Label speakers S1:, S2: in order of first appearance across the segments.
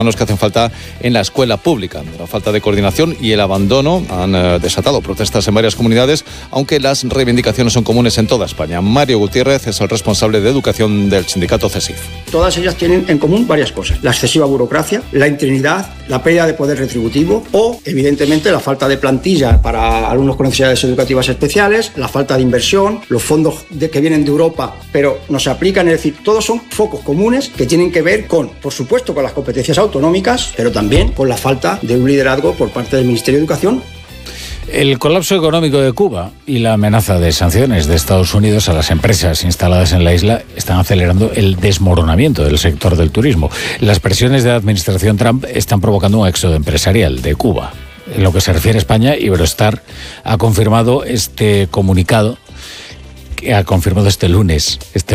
S1: que hacen falta en la escuela pública. La falta de coordinación y el abandono han desatado protestas en varias comunidades, aunque las reivindicaciones son comunes en toda España. Mario Gutiérrez es el responsable de educación del sindicato CESIF.
S2: Todas ellas tienen en común varias cosas: la excesiva burocracia, la interinidad, la pérdida de poder retributivo o, evidentemente, la falta de plantilla para alumnos con necesidades educativas especiales, la falta de inversión, los fondos que vienen de Europa pero no se aplican. Es decir, todos son focos comunes que tienen que ver con, por supuesto, con las competencias autonómicas, pero también con la falta de un liderazgo por parte del Ministerio de Educación.
S3: El colapso económico de Cuba y la amenaza de sanciones de Estados Unidos a las empresas instaladas en la isla están acelerando el desmoronamiento del sector del turismo. Las presiones de la administración Trump están provocando un éxodo empresarial de Cuba. En lo que se refiere a España, Iberostar ha confirmado este comunicado, que ha confirmado este lunes,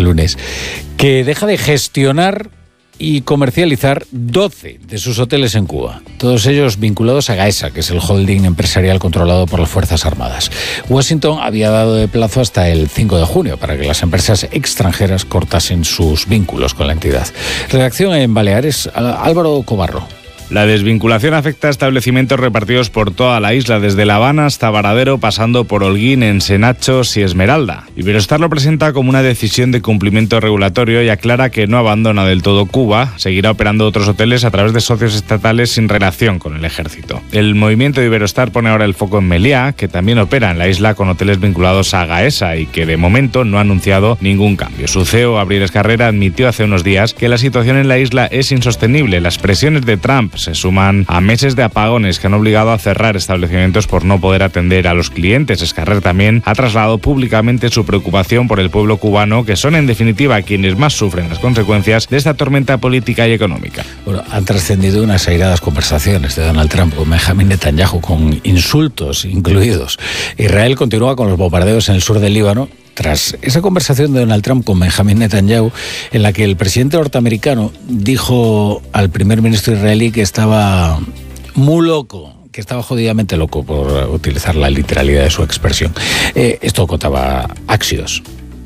S3: que deja de gestionar y comercializar 12 de sus hoteles en Cuba, todos ellos vinculados a Gaesa, que es el holding empresarial controlado por las Fuerzas Armadas. Washington había dado de plazo hasta el 5 de junio para que las empresas extranjeras cortasen sus vínculos con la entidad. Redacción en Baleares, Álvaro Cobarro.
S4: La desvinculación afecta a establecimientos repartidos por toda la isla, desde La Habana hasta Varadero, pasando por Holguín, Ensenachos y Esmeralda. Iberostar lo presenta como una decisión de cumplimiento regulatorio y aclara que no abandona del todo Cuba, seguirá operando otros hoteles a través de socios estatales sin relación con el ejército. El movimiento de Iberostar pone ahora el foco en Meliá, que también opera en la isla con hoteles vinculados a Gaesa y que de momento no ha anunciado ningún cambio. Su CEO, Abril Escarrera, admitió hace unos días que la situación en la isla es insostenible. Las presiones de Trump se suman a meses de apagones que han obligado a cerrar establecimientos por no poder atender a los clientes. Escarrer también ha trasladado públicamente su preocupación por el pueblo cubano, que son en definitiva quienes más sufren las consecuencias de esta tormenta política y económica.
S3: Bueno, han trascendido unas airadas conversaciones de Donald Trump con Benjamin Netanyahu, con insultos incluidos. Israel continúa con los bombardeos en el sur del Líbano, tras esa conversación de Donald Trump con Benjamin Netanyahu, en la que el presidente norteamericano dijo al primer ministro israelí que estaba muy loco, que estaba jodidamente loco, por utilizar la literalidad de su expresión. Esto contaba Axios.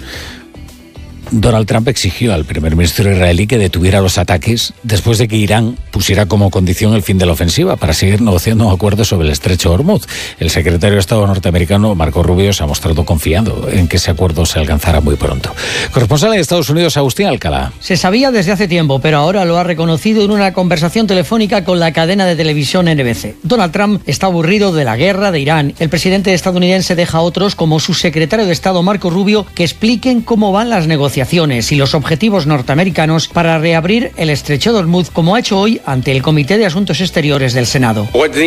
S3: Donald Trump exigió al primer ministro israelí que detuviera los ataques después de que Irán pusiera como condición el fin de la ofensiva para seguir negociando un acuerdo sobre el estrecho de Hormuz. El secretario de Estado norteamericano, Marco Rubio, se ha mostrado confiado en que ese acuerdo se alcanzará muy pronto. Corresponsal en Estados Unidos, Agustín Alcalá.
S5: Se sabía desde hace tiempo, pero ahora lo ha reconocido en una conversación telefónica con la cadena de televisión NBC. Donald Trump está aburrido de la guerra de Irán. El presidente estadounidense deja a otros, como su secretario de Estado, Marco Rubio, que expliquen cómo van las negociaciones y los objetivos norteamericanos para reabrir el estrecho de Hormuz, como ha hecho hoy ante el Comité de Asuntos Exteriores del Senado.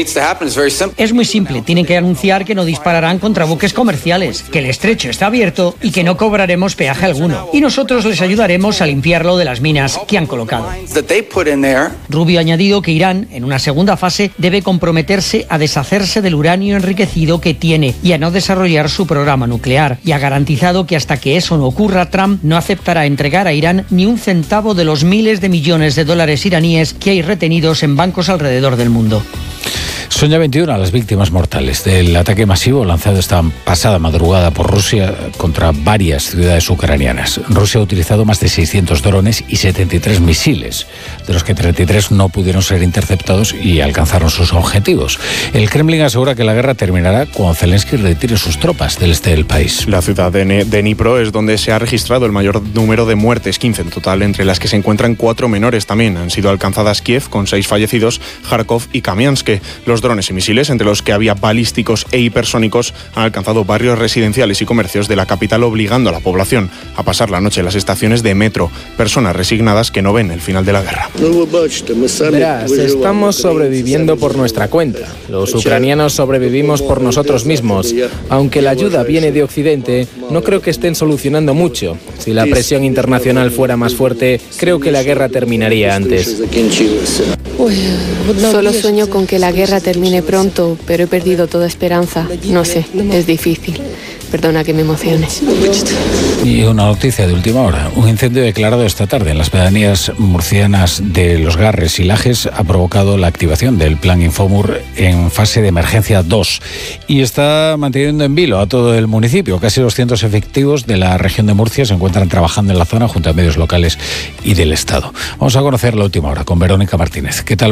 S5: Es muy simple, tienen que anunciar que no dispararán contra buques comerciales, que el estrecho está abierto y que no cobraremos peaje alguno. Y nosotros les ayudaremos a limpiarlo de las minas que han colocado. Rubio ha añadido que Irán, en una segunda fase, debe comprometerse a deshacerse del uranio enriquecido que tiene y a no desarrollar su programa nuclear. Y ha garantizado que hasta que eso no ocurra, Trump no aceptará entregar a Irán ni un centavo de los miles de millones de dólares iraníes que hay retenidos en bancos alrededor del mundo.
S3: Son ya 21 las víctimas mortales del ataque masivo lanzado esta pasada madrugada por Rusia contra varias ciudades ucranianas. Rusia ha utilizado más de 600 drones y 73 misiles, de los que 33 no pudieron ser interceptados y alcanzaron sus objetivos. El Kremlin asegura que la guerra terminará cuando Zelensky retire sus tropas del este del país.
S6: La ciudad de Dnipro es donde se ha registrado el mayor número de muertes, 15 en total, entre las que se encuentran 4 menores también. Han sido alcanzadas Kiev, con 6 fallecidos, Kharkov y Kamiansk. Los drones y misiles, entre los que había balísticos e hipersónicos, han alcanzado barrios residenciales y comercios de la capital, obligando a la población a pasar la noche en las estaciones de metro. Personas resignadas que no ven el final de la guerra.
S7: Verás, estamos sobreviviendo por nuestra cuenta. Los ucranianos sobrevivimos por nosotros mismos. Aunque la ayuda viene de Occidente, no creo que estén solucionando mucho. Si la presión internacional fuera más fuerte, creo que la guerra terminaría antes.
S8: Solo sueño con que la guerra termine pronto, pero he perdido toda esperanza. No sé, es difícil. perdona que me emocione.
S3: Y una noticia de última hora. Un incendio declarado esta tarde en las pedanías murcianas de Los Garres y Lajes ha provocado la activación del plan Infomur en fase de emergencia 2 y está manteniendo en vilo a todo el municipio. Casi 200 efectivos de la región de Murcia se encuentran trabajando en la zona junto a medios locales y del Estado. Vamos a conocer la última hora con Verónica Martínez. ¿Qué tal?